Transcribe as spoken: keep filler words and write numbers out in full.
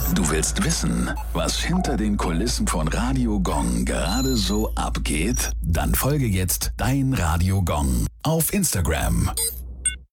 Du willst wissen, was hinter den Kulissen von Radio Gong gerade so abgeht? Dann folge jetzt Dein Radio Gong auf Instagram.